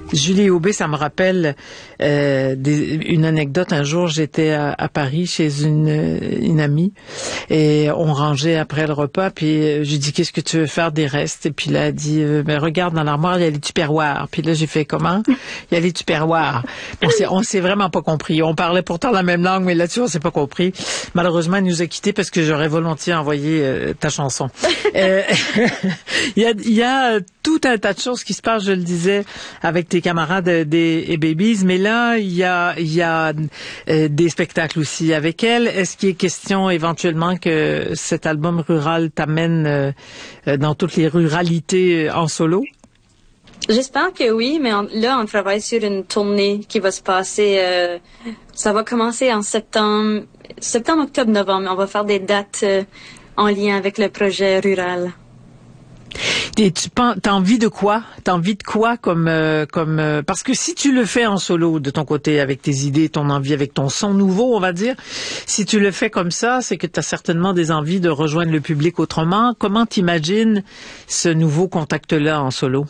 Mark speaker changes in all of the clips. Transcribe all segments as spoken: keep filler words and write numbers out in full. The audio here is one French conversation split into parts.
Speaker 1: Julie Aubé, ça me rappelle euh, des, une anecdote. Un jour, j'étais à, à Paris chez une, une amie et on rangeait après le repas. Puis je lui dis, qu'est-ce que tu veux faire des restes? Et puis là, elle dit, euh, ben, regarde dans l'armoire, il y a les tupperwares. Puis là, j'ai fait comment? Il y a les tupperwares. On s'est, on s'est vraiment pas compris. On parlait pourtant la même langue, mais là-dessus, on s'est pas compris. Malheureusement, elle nous a quittés parce que j'aurais volontiers envoyé euh, ta chanson. euh, il y a, il y a tout un tas de choses qui se passent, je le disais, avec tes camarades des A-Babies, mais là, il y a, il y a euh, des spectacles aussi avec elle. Est-ce qu'il est question éventuellement que cet album rural t'amène euh, dans toutes les ruralités en solo?
Speaker 2: J'espère que oui, mais on, là, on travaille sur une tournée qui va se passer, euh, ça va commencer en septembre, septembre, octobre, novembre. On va faire des dates euh, en lien avec le projet rural.
Speaker 1: Et tu penses, t'as envie de quoi? T'as envie de quoi comme, euh, comme, euh, parce que si tu le fais en solo de ton côté, avec tes idées, ton envie, avec ton son nouveau, on va dire, si tu le fais comme ça, c'est que t'as certainement des envies de rejoindre le public autrement. Comment t'imagines ce nouveau contact-là en solo?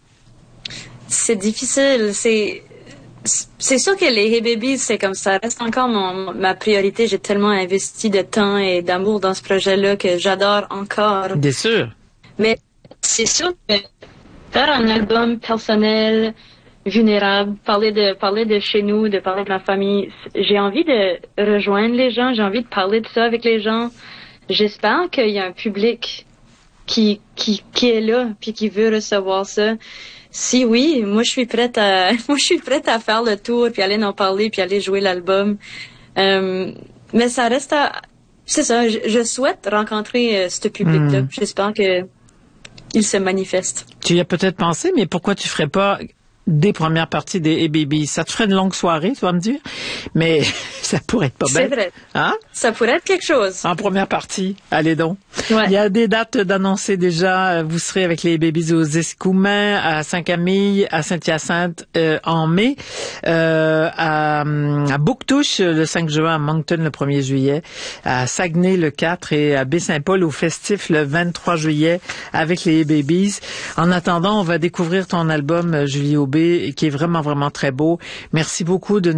Speaker 2: C'est difficile, c'est, c'est sûr que les Hey Babies, c'est comme ça, reste encore mon, ma priorité. J'ai tellement investi de temps et d'amour dans ce projet-là que j'adore encore.
Speaker 1: Bien sûr.
Speaker 2: Mais c'est sûr que faire un album personnel, vulnérable, parler de parler de chez nous, de parler de ma famille, j'ai envie de rejoindre les gens, j'ai envie de parler de ça avec les gens. J'espère qu'il y a un public qui qui qui est là puis qui veut recevoir ça. Si oui, moi je suis prête à moi je suis prête à faire le tour puis aller en parler puis aller jouer l'album. Euh, mais ça reste à c'est ça, je, je souhaite rencontrer euh, ce public-là. Mm. J'espère que il se manifeste.
Speaker 1: Tu y as peut-être pensé, mais pourquoi tu ferais pas des premières parties des Hey Babies? Ça te ferait une longue soirée, tu vas me dire, mais ça pourrait être pas bête.
Speaker 2: C'est vrai.
Speaker 1: Hein?
Speaker 2: Ça pourrait être quelque chose.
Speaker 1: En première partie, allez donc.
Speaker 2: Ouais.
Speaker 1: Il y a des dates d'annoncer déjà. Vous serez avec les Hey Babies aux Escoumins, à Saint-Camille, à Saint-Hyacinthe euh, en mai, euh, à, à Bouctouche le cinq juin, à Moncton le premier juillet, à Saguenay le quatre et à Baie-Saint-Paul au Festif le vingt-trois juillet avec les Hey Babies. En attendant, on va découvrir ton album, Julie Aubé, qui est vraiment, vraiment très beau. Merci beaucoup de